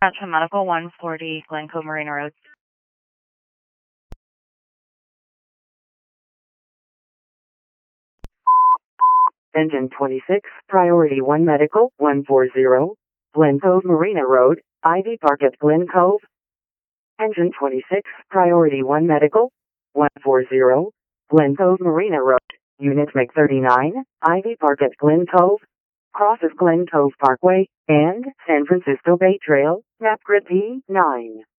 Gotcha Medical 140 Glencoe Marina Road. Engine 26, Priority 1 Medical 140, Glen Cove Marina Road, Ivy Park at Glen Cove. Engine 26, Priority 1 Medical 140, Glen Cove Marina Road, Unit MiG 39, Ivy Park at Glen Cove. Crosses Glen Cove Parkway and San Francisco Bay Trail, map grid P9.